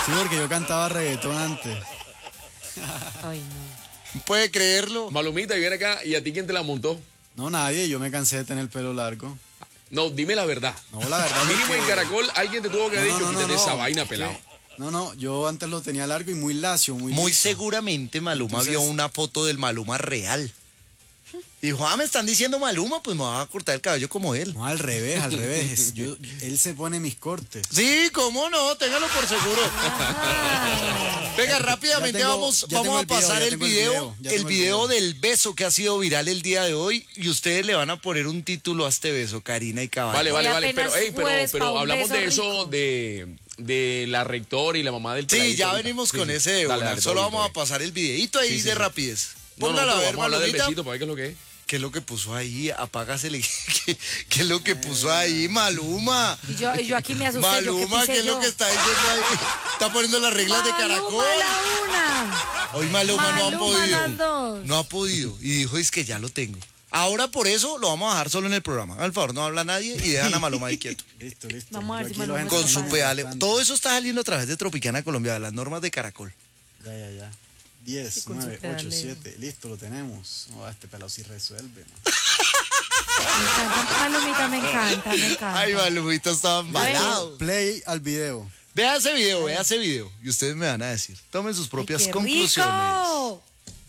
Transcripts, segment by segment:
Sí, porque yo cantaba reggaetón antes. Ay, no. ¿Puede creerlo? Malumita, y viene acá, ¿y a ti quién te la montó? No, nadie, yo me cansé de tener el pelo largo. No, dime la verdad. No, la verdad es Mínimo que- en Caracol alguien te tuvo que haber dicho, quítate esa vaina, es que- pelado. No, yo antes lo tenía largo y muy lacio, muy Muy liso. seguramente Maluma Entonces- vio una foto del Maluma real. Dijo, me están diciendo Maluma, pues me voy a cortar el cabello como él. No, al revés, al revés. Él se pone mis cortes. Sí, cómo no, téngalo por seguro. Venga, rápidamente Ya tengo- vamos ya tengo a el video, pasar ya el tengo el video, video, ya el tengo el video video. del beso que ha sido viral el día de hoy y ustedes le van a poner un título a este beso, Karina y Caballo. Vale, Hoy pero, apenas jueves pa' pero un hablamos beso de eso, rico. de la rectora y la mamá del Sí, peladito ya ahorita. venimos Sí, con sí. ese de Dale, una. dale, Solo todo bien, vamos a todo pasar el videito ahí Sí, sí, de sí. rapidez. bien. No, Póngala a pero ver, vamos a hablar del Malumita. besito para ver qué es lo que es. ¿Qué es lo que puso ahí? Apágasele. ¿Qué es lo que puso ahí, Maluma? Y yo aquí me asusté. Maluma, ¿qué es lo que está diciendo ahí? Está poniendo las reglas de Caracol. Maluma la una. Hoy Maluma no ha Maluma podido. las dos. No ha podido. Y dijo, es que ya lo tengo. Ahora por eso lo vamos a dejar solo en el programa. Al favor, no habla nadie y dejan a Maluma ahí quieto. Listo. Vamos a ver Yo si aquí Maluma los se Con su Vale. pedale. Todo eso está saliendo a través de Tropicana Colombia, de las normas de Caracol. Ya. 10, con su 9, 8, pedaleo. 7. Listo, lo tenemos. No, este pelado sí resuelve, man. Me encanta. Malumita, me encanta. Ay, Malumita estaba embalado. Play al video. Vea ese video. Y ustedes me van a decir. Tomen sus propias Ay, qué conclusiones. rico.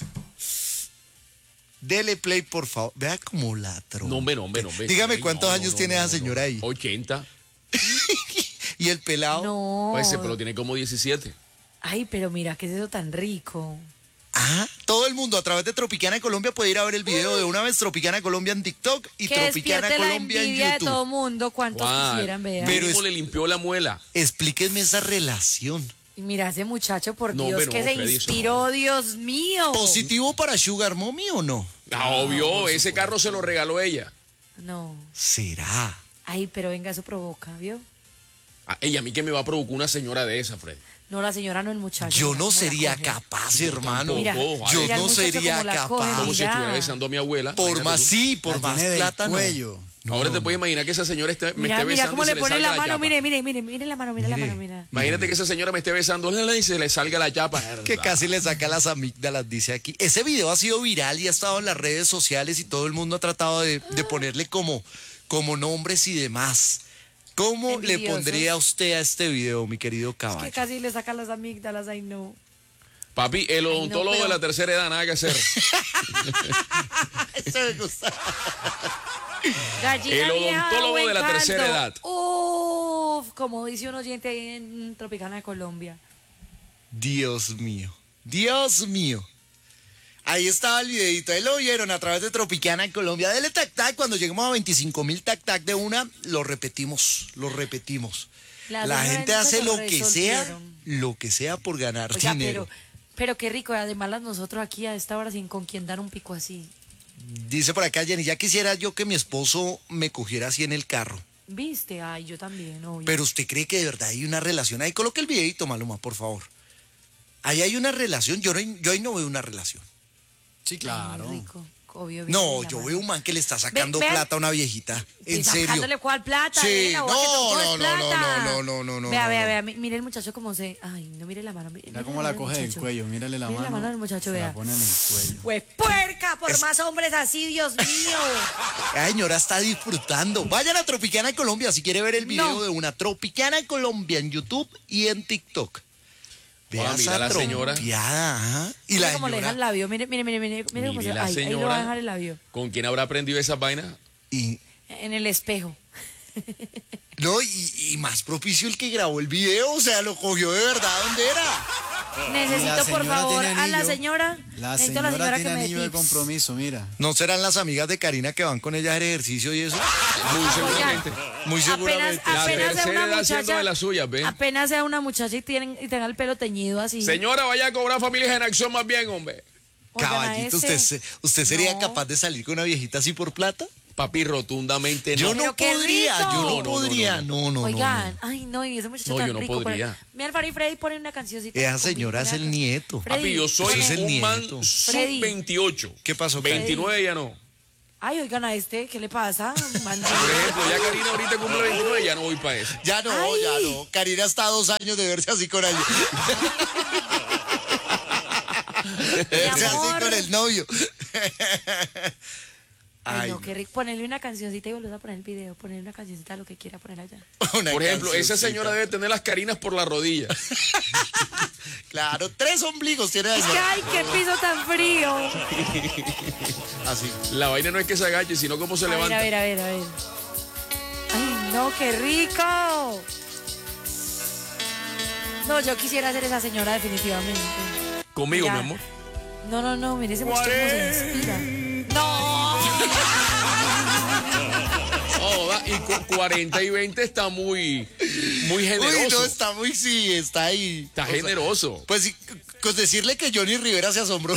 Dele play, por favor. Vea cómo la trompa. No, hombre. Dígame Ay, cuántos años tiene esa señora ahí. 80. Y el pelado. No. Pues ese pelo tiene como 17. Ay, pero mira, ¿qué es eso tan rico? Todo el mundo a través de Tropicana Colombia puede ir a ver el video de una vez Tropicana Colombia en TikTok y Que Tropicana despierte la Colombia en envidia de todo YouTube. mundo. ¿Cuántos ¿Cuál? quisieran ver? Pero ¿Cómo es- le limpió la muela? Explíquenme esa relación. Y mira ese muchacho, por No, Dios, pero que no, se Freddy, eso inspiró, Dios mío. ¿Positivo para Sugar Mommy o no? Obvio, ese carro se lo regaló ella. No. ¿Será? Ay, pero venga, eso provoca, ¿vio? Ella a mí que me va a provocar una señora de esa, Freddy. No, la señora no, el muchacho. Yo mira no cómo la sería coge. capaz, hermano. Mira, Yo mira el no muchacho sería cómo la coge, capaz. Como si mira. estuviera besando a mi abuela. Por Imagínate más tú. sí, por La más tiene del plata no. cuello. Ahora te puedes imaginar que esa señora me Mira, esté mira besando cómo y se le le pone salga la mano. chapa. Mire la mano, mira. Imagínate que esa señora me esté besando y se le salga la chapa. Que casi le saca las amígdalas, dice aquí. Ese video ha sido viral y ha estado en las redes sociales y todo el mundo ha tratado de ponerle como nombres y demás. ¿Cómo le Envidiosos. pondría usted a este video, mi querido Es caballo? que casi le saca las amígdalas, ay no. Papi, el odontólogo pero- de la tercera edad, nada que hacer. Eso me gusta. Gallina El vieja, odontólogo buen de la tercera caldo. edad. Uf, como dice un oyente ahí en Tropicana de Colombia. Dios mío. Dios mío. Ahí estaba el videito, ahí lo vieron a través de Tropicana en Colombia. Dele tac-tac, cuando lleguemos a 25,000 tac-tac de una, lo repetimos. La señora gente nunca hace se lo que sea por ganar Oiga, dinero. pero qué rico, además nosotros aquí a esta hora sin con quien dar un pico así. Dice por acá Jenny, ya quisiera yo que mi esposo me cogiera así en el carro. ¿Viste? Ay, yo también, obvio. Pero usted cree que de verdad hay una relación. Ahí coloque el videito, Maluma, por favor. Ahí hay una relación, yo ahí no veo una relación. Sí, Ay, claro. muy rico, obvio. No, la yo mano. veo un man que le está sacando Vean. plata a una viejita. En serio. ¿Sacándole cuál plata? Sí, Nena, vos que todo es no, plata. no. Vea, mire el muchacho como se... Ay, no mire la mano. Mira cómo la coge del cuello, mírale la Mire mano. la mano del muchacho, se vea. la pone en el cuello. Pues puerca, por más hombres así, Dios mío. La señora está disfrutando. Vayan a Tropicana en Colombia si quiere ver el video No. de una Tropicana en Colombia en YouTube y en TikTok. Vea mira esa la señora. trompeada, ajá. Y Mire la cómo le deja el señora. labio. Mire cómo Mire se... la Ahí lo va a dejar señora. el labio. ¿Con quién habrá aprendido esas vainas? Y, En el espejo. no, y más propicio el que grabó el video. O sea, lo cogió de verdad. ¿Dónde era? Necesito, La por señora favor, tiene a la anillo. señora. La Necesito a la señora señora que tiene me dé anillo de tips. compromiso, mira. ¿No serán las amigas de Karina que van con ella a hacer ejercicio y eso? Muy seguramente. Muy seguramente. La Apenas sea tercera una edad haciendo muchacha, de las suyas, ¿ven? apenas sea una muchacha y tenga el pelo teñido así. Señora, vaya a cobrar familias en acción más bien, hombre. Oigan a Caballito, ese. ¿usted sería No. capaz de salir con una viejita así por plata? Papi, rotundamente no. Yo Pero no qué podría, rico. yo no No, no, podría. No. Oigan, ay no, y ese muchacho No, tan yo no rico. podría. Mi Alfaro y Freddy ponen una cancioncita. Esa con señora es Vicky el nieto. Freddy, Papi, yo soy Ese es el un man nieto. Freddy. sub-28. ¿Qué pasó, 29 ya no. Ay, oigan a ¿qué le pasa? Bandido. Por ejemplo, ya Karina ahorita cumple 29, ya no voy para eso. Ya no, Ay. ya no. Karina está a 2 años de verse así con alguien. De verse así amor. con el novio. Ay, no, qué rico. Ponerle una cancioncita y volver a poner el video. Ponerle una cancioncita, lo que quiera poner allá. Una Por ejemplo, esa cancioncita. señora debe tener las Karinas por la rodilla. Claro, 3 ombligos tiene la Es que, señora. ay, qué piso tan frío. Así. La vaina no es que se agache, sino cómo se A ver, levanta. a ver, a ver, a ver. Ay, no, qué rico. No, yo quisiera ser esa señora definitivamente. Conmigo, Ya. mi amor. No, mire ese muchacho cómo se inspira. No. Joda, y 40 y 20 está muy generoso. Uy, no, está muy, sí, está ahí. Está O sea, generoso. pues sí, con decirle que Johnny Rivera se asombró.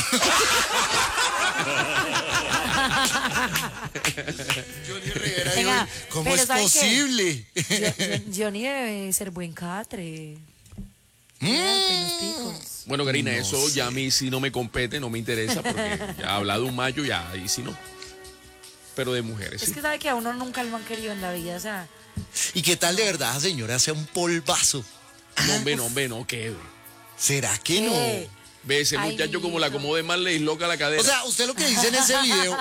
Johnny Rivera dijo, Venga, ¿cómo pero es ¿sabe qué? posible? Johnny debe ser buen catre. Pelos picos. Bueno, Karina, eso ya a mí sí no me compete, no me interesa, porque ya hablado un mayo, ya ahí sí no. Pero de mujeres, Es sí. que sabe que a uno nunca lo han querido en la vida, o sea, ¿Y qué tal de verdad, señora, sea un polvazo? No, hombre, no, ¿qué? ¿Será que no? ¿qué? Ve ese Ay, muchacho como la mijito. acomode mal, le disloca la cadera. O sea, usted lo que dice en ese video.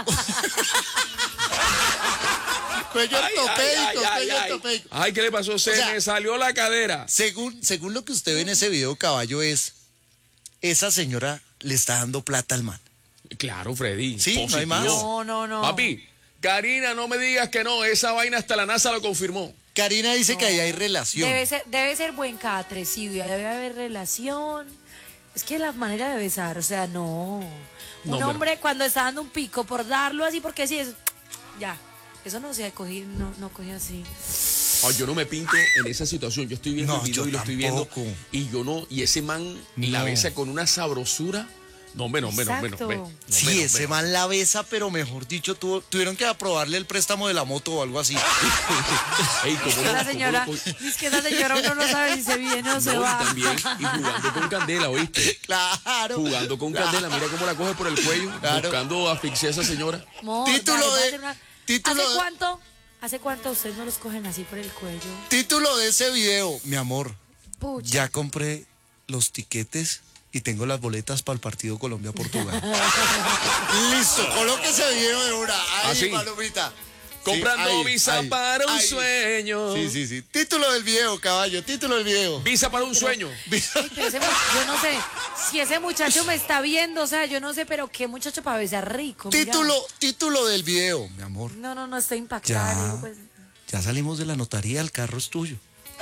Cuello ortopédico, cuello ortopédico. Ay, ¿qué le pasó? Se sea, me salió la cadera. Según lo que usted ve en ese video, caballo, es esa señora le está dando plata al man. Claro, Freddy. Sí, no hay más. No. Papi, Karina, no me digas que no. Esa vaina hasta la NASA lo confirmó. Karina dice que ahí hay relación. Debe ser buen catre, sí, debe haber relación. Es que la manera de besar, o sea, no. No, Un pero- hombre cuando está dando un pico por darlo así, porque sí, es, ya. Eso no se ha cogido, no cogió así. Ay, yo no me pinto en esa situación. Yo estoy viendo No, el video yo y lo estoy viendo. tampoco. Y yo no, y ese man la No. besa con una sabrosura. No, hombre. Exacto. Sí, ese man la besa, pero mejor dicho, tuvieron que aprobarle el préstamo de la moto o algo así. Ey, ¿cómo no? La señora, ¿Cómo no? es que esa señora uno no sabe si se viene o se No, y va. también, y jugando con candela, ¿oíste? Claro. Jugando con candela, mira cómo la coge por el cuello, Claro. buscando asfixiar a esa señora. Amor, Título dale, va a de- hacer título de- ¿Hace cuánto ustedes no los cogen así por el cuello? Título de ese video, mi amor. Pucha. Ya compré los tiquetes y tengo las boletas para el partido Colombia-Portugal. Listo, coloque ese video de una. Ahí, ¿Ah, sí? palomita. Comprando Sí, ahí, visa ahí, para un ahí. sueño. Sí. Título del video, caballo. Título del video. Visa para un sueño. Ay, pero yo no sé si ese muchacho me está viendo, o sea, yo no sé, pero qué muchacho para besar rico. mira. Título del video, mi amor. No, estoy impactada. Ya. digo, pues, Ya salimos de la notaría, el carro es tuyo.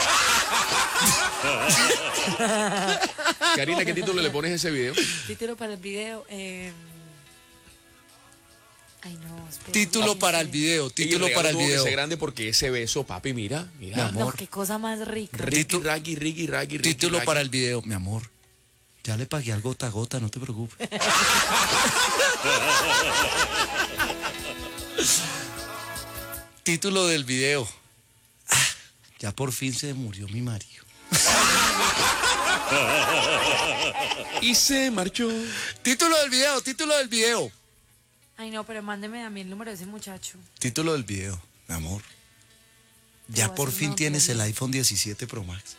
Karina, ¿qué título le pones a ese video? título para el video. Ay, no, espera. Título para el video, título Y para el tuvo que video. ser grande porque ese beso, papi, mira. Mi No, amor. qué cosa más rica. Ricky. Título para el video, mi amor. Ya le pagué al gota a gota, no te preocupes. Título del video. Ah, ya por fin se murió mi marido. Y se marchó. Título del video. Ay, no, pero mándeme a mí el número de ese muchacho. Título del video, mi amor. Ya voy a por hacer fin una tienes el pregunta. iPhone 17 Pro Max.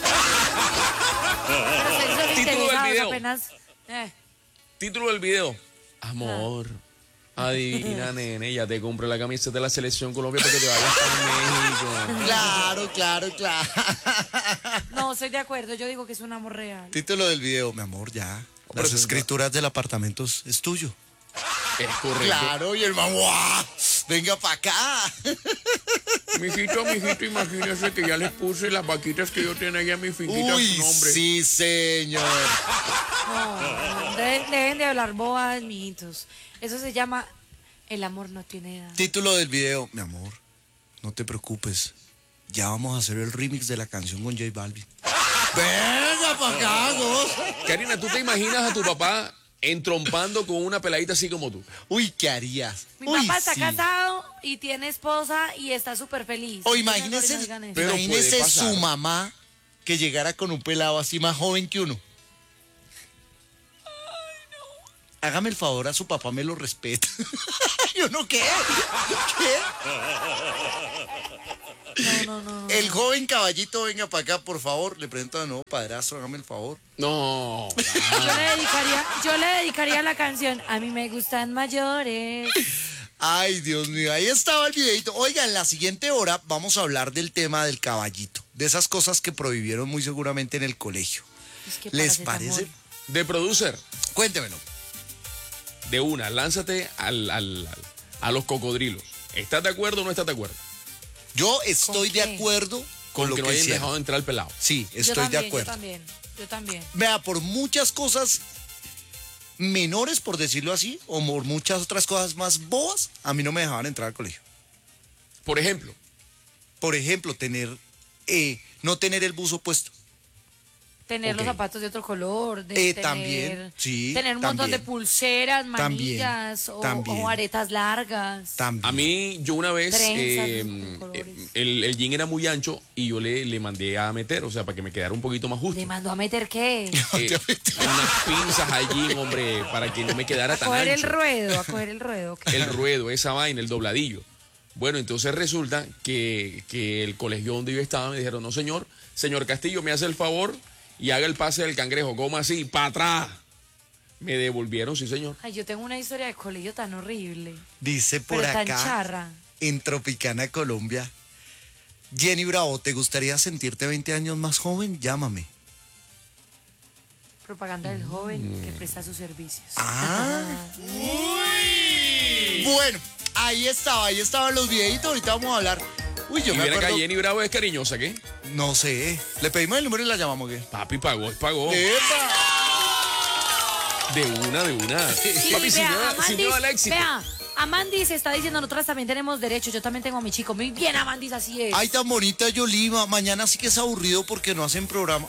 Pero ustedes son Título del interesados video. apenas. Título del video. Amor. Adivina, nene, ya te compré la camiseta de la selección Colombia para que te vayas para México. Claro. No, estoy de acuerdo. Yo digo que es un amor real. Título del video, mi amor, ya. Pero Las eso- escrituras del apartamento es tuyo. Es correcto. Claro, y el man, ¡guau! Venga para acá. Mijito, imagínese que ya les puse las vaquitas que yo tenía allá en mi finquita a Uy, su nombre. sí, señor. No, dejen de hablar bobadas, mijitos. Eso se llama el amor no tiene edad. Título del video, mi amor, no te preocupes. Ya vamos a hacer el remix de la canción con J Balvin. Venga para acá, vos. Karina, ¿tú te imaginas a tu papá entrompando con una peladita así como tú? Uy, ¿qué harías? Mi Uy, papá está sí. casado y tiene esposa y está súper feliz. O Digan, imagínese, oigan eso. Pero imagínese puede pasar. su mamá que llegara con un pelado así más joven que uno. hágame el favor, a su papá me lo respeta. Yo no, ¿qué? No. El joven caballito, venga para acá, por favor. Le presento de nuevo, padrastro, hágame el favor. No. Yo le dedicaría la canción A mí me gustan mayores. Ay, Dios mío, ahí estaba el videito. Oiga, en la siguiente hora vamos a hablar del tema del caballito, de esas cosas que prohibieron muy seguramente en el colegio. Es que ¿Les paracetamol. parece? De producer, Cuéntemelo. de una, lánzate a los cocodrilos. ¿Estás de acuerdo o no estás de acuerdo? Yo estoy de qué? acuerdo con lo que no que hayan hicieron. dejado entrar al pelado. Sí, Yo estoy también, de acuerdo. Yo también. Vea, por muchas cosas menores, por decirlo así, o por muchas otras cosas más bobas, a mí no me dejaban entrar al colegio. Por ejemplo, Por ejemplo, no tener el buzo puesto. Tener los Ok. zapatos de otro color, También, sí, tener un montón de también. pulseras, También, manillas también. o aretas largas. También. a mí, yo una vez, Trenzas de colores. el jean era muy ancho y yo le mandé a meter, o sea, para que me quedara un poquito más justo. ¿Le mandó a meter qué? Unas pinzas allí, hombre, para que no me quedara A tan coger el ancho. ruedo, a coger el ruedo. ¿qué? El ruedo, esa vaina, el dobladillo. Bueno, entonces resulta que el colegio donde yo estaba me dijeron, no señor Castillo, me hace el favor y haga el pase del cangrejo. ¿Cómo así? ¡Para atrás! Me devolvieron, sí señor. Ay, yo tengo una historia de colegio tan horrible. Dice por Pero tan acá, charra. en Tropicana, Colombia. Jenny Bravo, ¿te gustaría sentirte 20 años más joven? Llámame. Propaganda del joven que presta sus servicios. Ah. Bueno, ahí estaban los videitos, ahorita vamos a hablar. Uy, yo Y me viene acá acuerdo, Jenny Bravo, es cariñosa, ¿qué? no sé, le pedimos el número y la llamamos, ¿qué? Papi pagó, pagó. ¡Epa! De una. Sí, Papi, sin vea, miedo Amandis, al éxito. vea, Amandis está diciendo, nosotras también tenemos derechos, yo también tengo a mi chico. Muy bien, Amandis, así es. Ay, tan bonita Yolima. Mañana sí que es aburrido porque no hacen programa.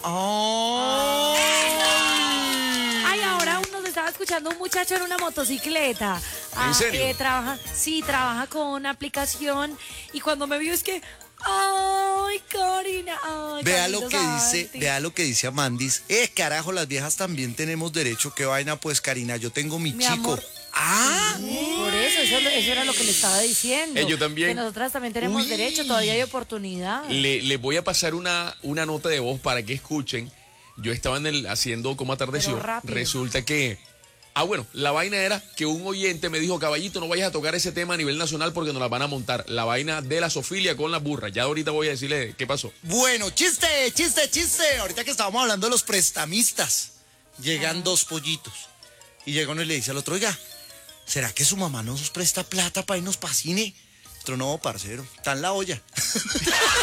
Ay, ahora uno se estaba escuchando un muchacho en una motocicleta. ¿En serio? Trabaja con una aplicación y cuando me vio es que, ay, Karina, ay, Vea Camilo lo que dice, Santi. vea lo que dice Amandis. Carajo, las viejas también tenemos derecho. Qué vaina, pues, Karina, yo tengo mi Mi chico. amor. Ah, Por eso era lo que le estaba diciendo. Yo también. Que nosotras también tenemos Uy. derecho, todavía hay oportunidad. Le voy a pasar una nota de voz para que escuchen. Yo estaba haciendo como atardeció. Pero rápido. Resulta que... bueno, la vaina era que un oyente me dijo, caballito, no vayas a tocar ese tema a nivel nacional porque nos la van a montar. La vaina de la sofilia con las burras. Ya ahorita voy a decirle qué pasó. bueno, chiste. Ahorita que estábamos hablando de los prestamistas, llegan dos pollitos. Y llega uno y le dice al otro, oiga, ¿será que su mamá nos presta plata para irnos para cine? Otro, no, parcero, está en la olla.